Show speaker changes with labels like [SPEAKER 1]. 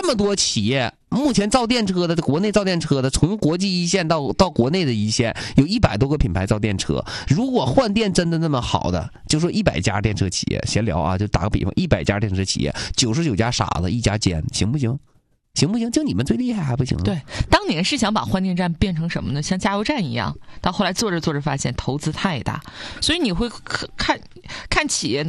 [SPEAKER 1] 这么多企业，目前造电车的，国内造电车的，从国际一线到国内的一线，有100多个品牌造电车。如果换电真的那么好的，就说100家电车企业，闲聊啊，就打个比方，100家电车企业，99家傻子，1家奸，行不行？行不行？就你们最厉害还不行？
[SPEAKER 2] 对，当年是想把换电站变成什么呢？像加油站一样，到后来做着做着发现投资太大，所以你会看企业呢。